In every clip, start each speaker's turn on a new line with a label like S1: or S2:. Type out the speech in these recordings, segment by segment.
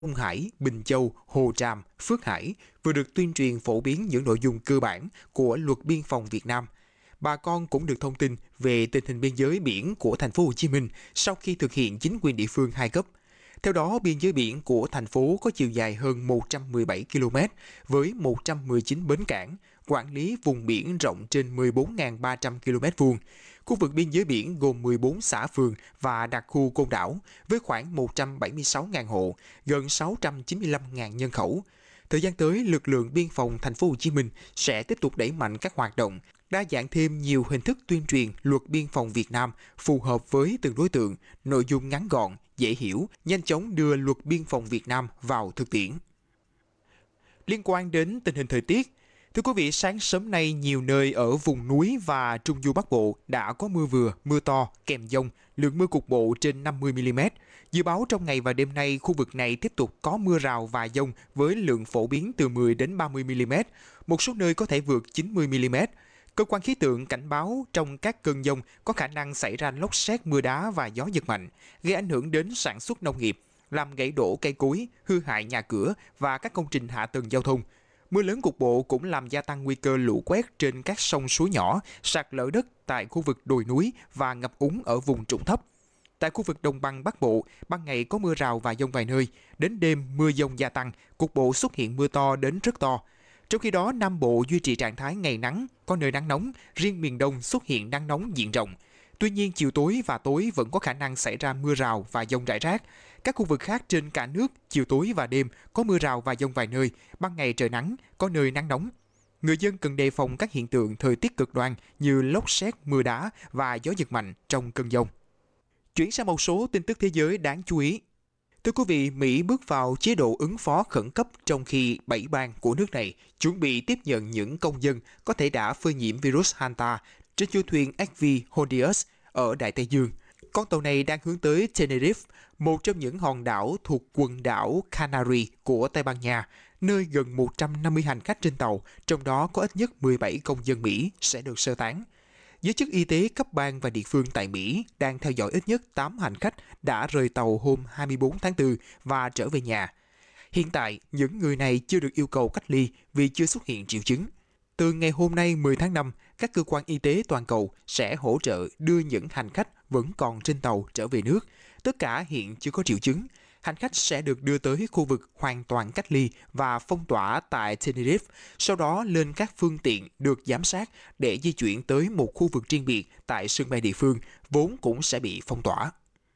S1: Đông Hải, Bình Châu, Hồ Tràm, Phước Hải vừa được tuyên truyền phổ biến những nội dung cơ bản của Luật Biên phòng Việt Nam. Bà con cũng được thông tin về tình hình biên giới biển của thành phố Hồ Chí Minh sau khi thực hiện chính quyền địa phương 2 cấp. Theo đó, biên giới biển của thành phố có chiều dài hơn 117 km với 119 bến cảng, quản lý vùng biển rộng trên 14.300 km vuông. Khu vực biên giới biển gồm 14 xã phường và đặc khu côn đảo với khoảng 176.000 hộ, gần 695.000 nhân khẩu. Thời gian tới, lực lượng biên phòng thành phố Hồ Chí Minh sẽ tiếp tục đẩy mạnh các hoạt động, đa dạng thêm nhiều hình thức tuyên truyền Luật Biên phòng Việt Nam phù hợp với từng đối tượng, nội dung ngắn gọn, dễ hiểu, nhanh chóng đưa Luật Biên phòng Việt Nam vào thực tiễn. Liên quan đến tình hình thời tiết, thưa quý vị, sáng sớm nay nhiều nơi ở vùng núi và Trung du Bắc Bộ đã có mưa vừa, mưa to, kèm dông, lượng mưa cục bộ trên 50 mm. Dự báo trong ngày và đêm nay khu vực này tiếp tục có mưa rào và dông với lượng phổ biến từ 10 đến 30 mm, một số nơi có thể vượt 90 mm. Cơ quan khí tượng cảnh báo trong các cơn dông có khả năng xảy ra lốc sét, mưa đá và gió giật mạnh, gây ảnh hưởng đến sản xuất nông nghiệp, làm gãy đổ cây cối, hư hại nhà cửa và các công trình hạ tầng giao thông. Mưa lớn cục bộ cũng làm gia tăng nguy cơ lũ quét trên các sông suối nhỏ, sạt lở đất tại khu vực đồi núi và ngập úng ở vùng trũng thấp. Tại khu vực đồng bằng Bắc Bộ, ban ngày có mưa rào và dông vài nơi, đến đêm mưa dông gia tăng, cục bộ xuất hiện mưa to đến rất to. Trong khi đó, Nam Bộ duy trì trạng thái ngày nắng, có nơi nắng nóng, riêng miền Đông xuất hiện nắng nóng diện rộng. Tuy nhiên, chiều tối và tối vẫn có khả năng xảy ra mưa rào và dông rải rác. Các khu vực khác trên cả nước, chiều tối và đêm có mưa rào và dông vài nơi, ban ngày trời nắng, có nơi nắng nóng. Người dân cần đề phòng các hiện tượng thời tiết cực đoan như lốc sét, mưa đá và gió giật mạnh trong cơn dông. Chuyển sang một số tin tức thế giới đáng chú ý. Thưa quý vị, Mỹ bước vào chế độ ứng phó khẩn cấp trong khi 7 bang của nước này chuẩn bị tiếp nhận những công dân có thể đã phơi nhiễm virus Hanta trên du thuyền HV Hondius ở Đại Tây Dương. Con tàu này đang hướng tới Tenerife, một trong những hòn đảo thuộc quần đảo Canary của Tây Ban Nha, nơi gần 150 hành khách trên tàu, trong đó có ít nhất 17 công dân Mỹ sẽ được sơ tán. Giới chức y tế cấp bang và địa phương tại Mỹ đang theo dõi ít nhất 8 hành khách đã rời tàu hôm 24 tháng 4 và trở về nhà. Hiện tại, những người này chưa được yêu cầu cách ly vì chưa xuất hiện triệu chứng. Từ ngày hôm nay 10 tháng 5, các cơ quan y tế toàn cầu sẽ hỗ trợ đưa những hành khách vẫn còn trên tàu trở về nước. Tất cả hiện chưa có triệu chứng. Hành khách sẽ được đưa tới khu vực hoàn toàn cách ly và phong tỏa tại Tenerife, sau đó lên các phương tiện được giám sát để di chuyển tới một khu vực riêng biệt tại sân bay địa phương, vốn cũng sẽ bị phong tỏa.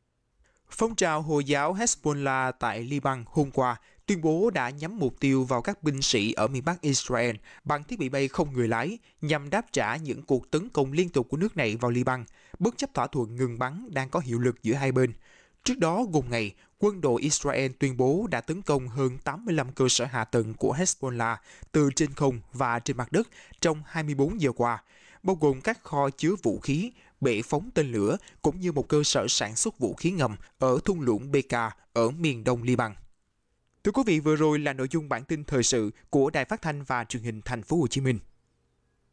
S1: Phong trào Hồi giáo Hezbollah tại Liban hôm qua tuyên bố đã nhắm mục tiêu vào các binh sĩ ở miền Bắc Israel bằng thiết bị bay không người lái nhằm đáp trả những cuộc tấn công liên tục của nước này vào Liban, bất chấp thỏa thuận ngừng bắn đang có hiệu lực giữa hai bên. Trước đó, cùng ngày, quân đội Israel tuyên bố đã tấn công hơn 85 cơ sở hạ tầng của Hezbollah từ trên không và trên mặt đất trong 24 giờ qua, bao gồm các kho chứa vũ khí, bệ phóng tên lửa cũng như một cơ sở sản xuất vũ khí ngầm ở thung lũng Bekaa ở miền đông Liban. Thưa quý vị, vừa rồi là nội dung bản tin thời sự của Đài Phát thanh và Truyền hình Thành phố Hồ Chí Minh.